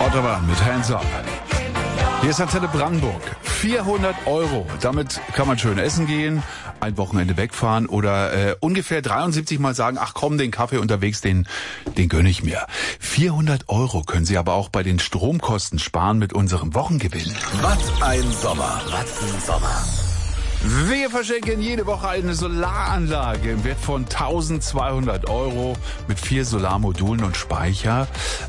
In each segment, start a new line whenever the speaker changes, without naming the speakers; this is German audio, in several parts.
Autobahn mit Hands Up. Hier ist Antenne Brandenburg. 400 €. Damit kann man schön essen gehen, ein Wochenende wegfahren oder ungefähr 73 Mal sagen, ach komm, den Kaffee unterwegs, den gönne ich mir. 400 € können Sie aber auch bei den Stromkosten sparen mit unserem Wochengewinn.
Was ein Sommer, was ein Sommer.
Wir verschenken jede Woche eine Solaranlage im Wert von 1.200 € mit 4 Solarmodulen und Speicher.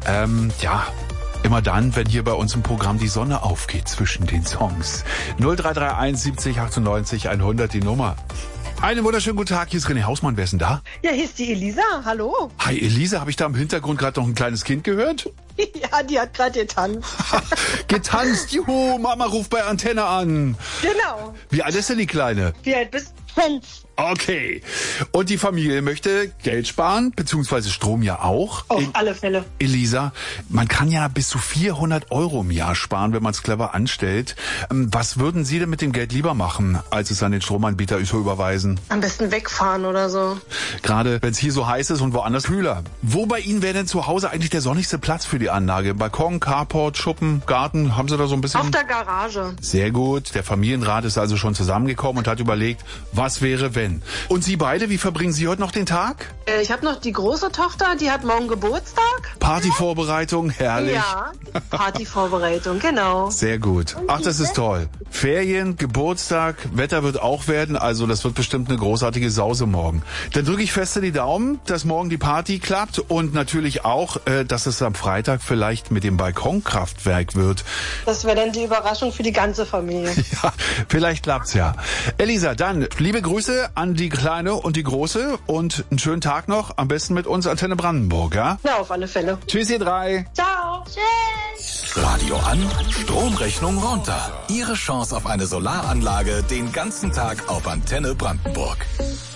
Immer dann, wenn hier bei uns im Programm die Sonne aufgeht zwischen den Songs. 0331 70 98 100 die Nummer. Einen wunderschönen guten Tag, hier ist René Hausmann. Wer ist denn da?
Ja, hier ist die Elisa. Hallo.
Hi Elisa, habe ich da im Hintergrund gerade noch ein kleines Kind gehört?
Ja, die hat gerade getanzt.
Getanzt, juhu, Mama ruft bei Antenne an.
Genau.
Wie alt ist denn die Kleine?
Wie alt bist du? 5.
Okay. Und die Familie möchte Geld sparen, beziehungsweise Strom ja auch.
Auf alle Fälle.
Elisa, man kann ja bis zu 400 € im Jahr sparen, wenn man es clever anstellt. Was würden Sie denn mit dem Geld lieber machen, als es an den Stromanbieter überweisen?
Am besten wegfahren oder so.
Gerade wenn es hier so heiß ist und woanders kühler. Wo bei Ihnen wäre denn zu Hause eigentlich der sonnigste Platz für die Anlage? Balkon, Carport, Schuppen, Garten? Haben Sie da so ein bisschen?
Auf der Garage.
Sehr gut. Der Familienrat ist also schon zusammengekommen und hat überlegt, was wäre wenn? Und Sie beide, wie verbringen Sie heute noch den Tag?
Ich habe noch die große Tochter, die hat morgen Geburtstag.
Partyvorbereitung, herrlich.
Ja, Partyvorbereitung, genau.
Sehr gut. Ach, das ist toll. Ferien, Geburtstag, Wetter wird auch werden, also das wird bestimmt eine großartige Sause morgen. Dann drücke ich feste die Daumen, dass morgen die Party klappt und natürlich auch, dass es am Freitag vielleicht mit dem Balkonkraftwerk wird.
Das wäre dann die Überraschung für die ganze Familie.
Ja, vielleicht klappt's ja. Elisa, dann liebe Grüße an die Kleine und die Große und einen schönen Tag noch, am besten mit uns Antenne Brandenburg, ja?
Ja, auf alle Fälle.
Tschüss, ihr drei.
Ciao. Tschüss.
Radio an, Stromrechnung runter. Ihre Chance auf eine Solaranlage den ganzen Tag auf Antenne Brandenburg.